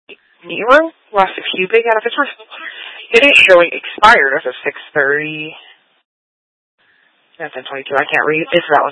Nero lost a cubic out of its first. It is showing expired as of 6:30. That's in 22. I can't read. It's that one.